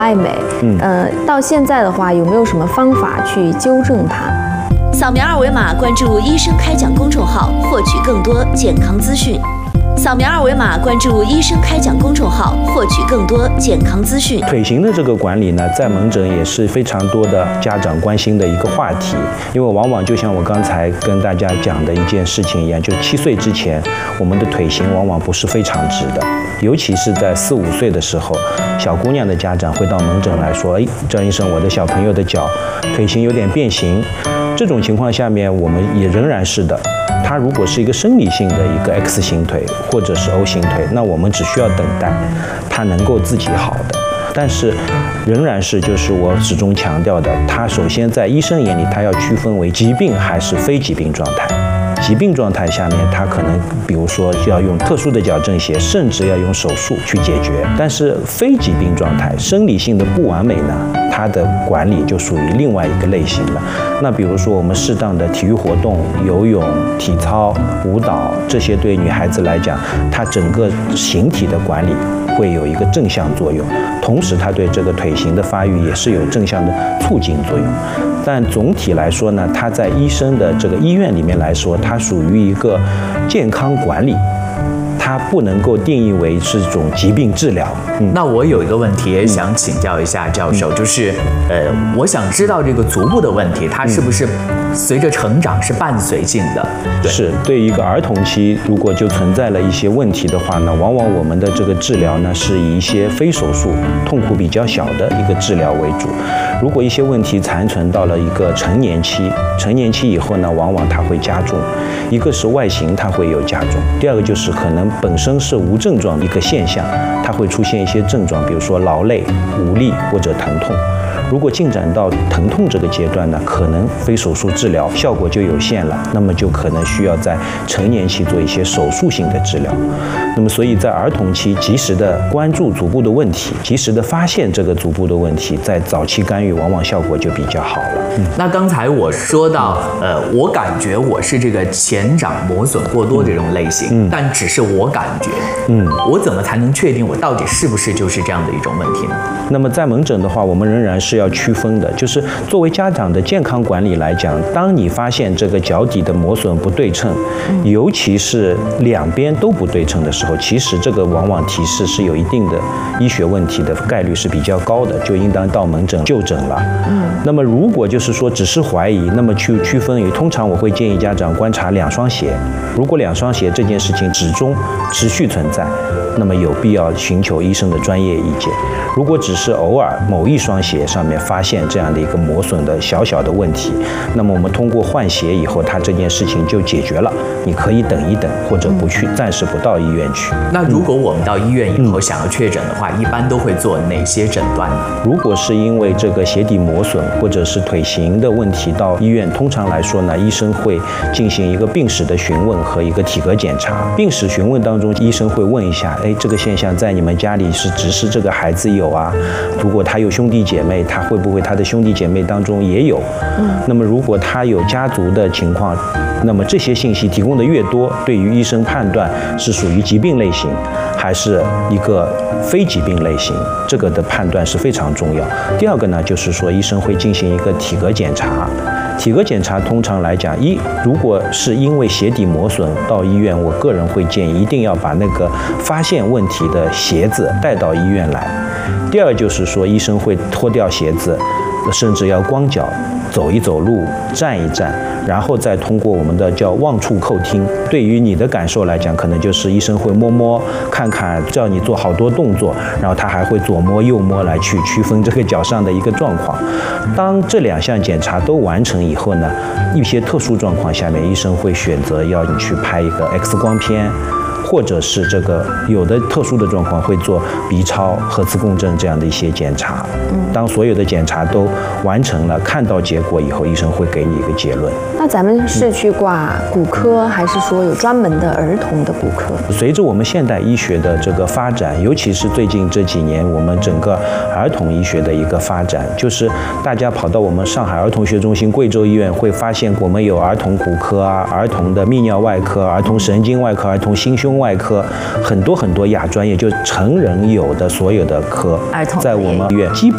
爱美，到现在的话，有没有什么方法去纠正它？ 扫描二维码关注医生开讲公众号，获取更多健康资讯。扫描二维码关注医生开讲公众号，获取更多健康资讯。 腿型的这个管理呢，在门诊也是非常多的家长关心的一个话题，因为往往就像我刚才跟大家讲的一件事情一样，就7岁之前，我们的腿型往往不是非常直的，尤其是在4、5岁的时候，小姑娘的家长会到门诊来说，张医生，我的小朋友的脚腿型有点变形。这种情况下面，我们也仍然是的。它如果是一个生理性的一个 X 型腿或者是 O 型腿，那我们只需要等待它能够自己好的。但是仍然是就是我始终强调的，它首先在医生眼里，它要区分为疾病还是非疾病状态。疾病状态下面，它可能比如说要用特殊的矫正鞋，甚至要用手术去解决。但是非疾病状态，生理性的不完美呢，它的管理就属于另外一个类型了。那比如说我们适当的体育活动，游泳、体操、舞蹈，这些对女孩子来讲，它整个形体的管理会有一个正向作用，同时它对这个腿型的发育也是有正向的促进作用。但总体来说呢，它在医生的这个医院里面来说，它属于一个健康管理，它不能够定义为是种疾病治疗。 那我有一个问题也想请教一下教授，就是我想知道这个足部的问题，它是不是随着成长是伴随性的？ 是，对于一个儿童期，如果就存在了一些问题的话呢，往往我们的这个治疗呢是以一些非手术、痛苦比较小的一个治疗为主。如果一些问题残存到了一个成年期，成年期以后呢，往往它会加重。一个是外形它会有加重，第二个就是可能本身是无症状的一个现象，它会出现一些症状，比如说劳累、无力或者疼痛。如果进展到疼痛这个阶段呢，可能非手术治疗效果就有限了，那么就可能需要在成年期做一些手术性的治疗。那么所以在儿童期及时的关注足部的问题，及时的发现这个足部的问题，在早期干预往往效果就比较好了。 那刚才我说到，我感觉我是这个前掌磨损过多这种类型，但只是我感觉，我怎么才能确定我到底是不是就是这样的一种问题呢？ 那么在门诊的话，我们仍然是要区分的，就是作为家长的健康管理来讲，当你发现这个脚底的磨损不对称，尤其是两边都不对称的时候，其实这个往往提示是有一定的医学问题的概率是比较高的，就应当到门诊就诊了。那么如果就是说只是怀疑，那么去区分于，通常我会建议家长观察2双鞋，如果2双鞋这件事情始终持续存在，那么有必要寻求医生的专业意见。如果只是偶尔某一双鞋上面发现这样的一个磨损的小小的问题，那么我们通过换鞋以后，它这件事情就解决了。你可以等一等，或者不去，暂时不到医院去。 那如果我们到医院以后想要确诊的话，一般都会做哪些诊断呢？ 如果是因为这个鞋底磨损或者是腿型的问题到医院，通常来说呢，医生会进行一个病史的询问和一个体格检查。病史询问当中，医生会问一下，这个现象在你们家里是只是这个孩子有啊？如果他有兄弟姐妹，他会不会他的兄弟姐妹当中也有？那么如果他有家族的情况，那么这些信息提供的越多，对于医生判断是属于疾病类型还是一个非疾病类型，这个的判断是非常重要。第二个呢，就是说医生会进行一个体格检查。体格检查通常来讲，如果是因为鞋底磨损到医院，我个人会建议一定要把那个发现问题的鞋子带到医院来。第二就是说，医生会脱掉鞋子，甚至要光脚走一走路，站一站，然后再通过我们的叫望触叩听。对于你的感受来讲，可能就是医生会摸摸看看，叫你做好多动作，然后他还会左摸右摸来去区分这个脚上的一个状况。当这2项检查都完成以后呢，一些特殊状况下面，医生会选择要你去拍一个 X 光片，或者是这个有的特殊的状况会做 B 超、核磁共振这样的一些检查。当所有的检查都完成了，看到结果以后，医生会给你一个结论。 那咱们是去挂骨科，还是说有专门的儿童的骨科？ 随着我们现代医学的这个发展，尤其是最近这几年，我们整个儿童医学的一个发展，就是大家跑到我们上海儿童学中心、贵州医院，会发现我们有儿童骨科啊、儿童的泌尿外科、儿童神经外科、儿童心胸外科，很多亚专业，就成人有的所有的科，在我们医院基本